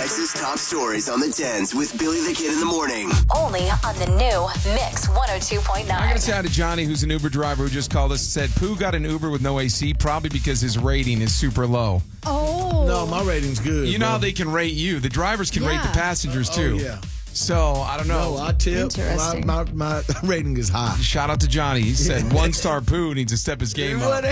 Texas top stories on the 10s with Billy the Kid in the morning. Only on the new Mix 102.9. I got to say hi to Johnny, who's an Uber driver who just called us and said Pooh got an Uber with no AC, probably because his rating is super low. Oh. No, my rating's good. You know how they can rate you. The drivers can rate the passengers, too. Oh, yeah. So, I don't know. No, I tip. Interesting. My rating is high. Shout out to Johnny. He said one-star Pooh needs to step his game up.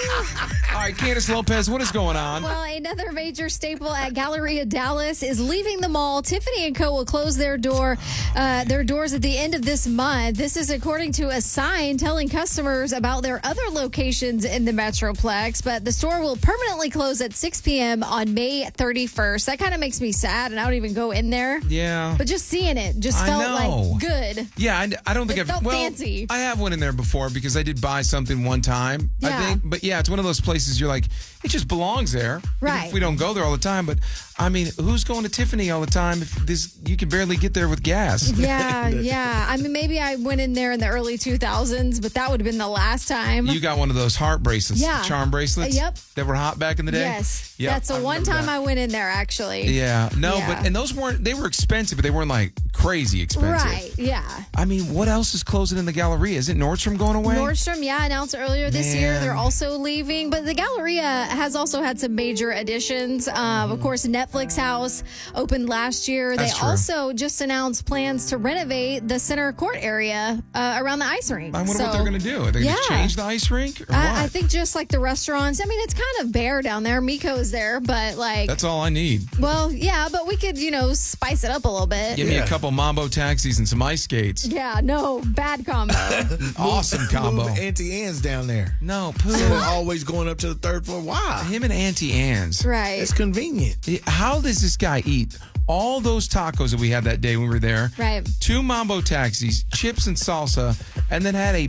All right, Candace Lopez, what is going on? Well, another major staple at Galleria Dallas is leaving the mall. Tiffany & Co. will close their doors at the end of this month. This is according to a sign telling customers about their other locations in the Metroplex. But the store will permanently close at 6 p.m. on May 31st. That kind of makes me sad, and I don't even go in there. Yeah. But just seeing it just I felt know. like good. Yeah, I don't think It felt fancy. I have went in there before because I did buy something one time, I Yeah. think. But yeah, it's one of those places you're like, it just belongs there. Even Right. if we don't go there all the time. But I mean, who's going to Tiffany all the time if you can barely get there with gas? Yeah. I mean, maybe I went in there in the early 2000s, but that would have been the last time. You got one of those heart bracelets, Yeah. charm bracelets Yep. that were hot back in the day? Yes. Yep, That's the one remember time that. I went in there, actually. Yeah. No, Yeah. but, and those they were expensive, but they weren't like crazy expensive. Right, yeah. I mean, what else is closing in the Galleria? Isn't Nordstrom going away? Nordstrom, announced earlier this year Man. they're also leaving. But the Galleria has also had some major additions. Of course, Netflix House opened last year. That's They true. also just announced plans to renovate the center court area around the ice rink. I wonder what So, they're going to do. Are they going to yeah. change the ice rink or what? I think just like the restaurants. I mean, it's kind of bare down there. Miko's there, but like, That's all I need. well, yeah, but we could, spice it up a little bit. Give me a couple Mambo taxis and some ice skates. Yeah, no, bad combo. Awesome combo. Move Auntie Anne's down there. No, Instead of Pooh. always going up to the third floor. Why? Him and Auntie Anne's. Right. It's convenient. How does this guy eat all those tacos that we had that day when we were there? Right. 2 Mambo taxis, chips and salsa, and then had a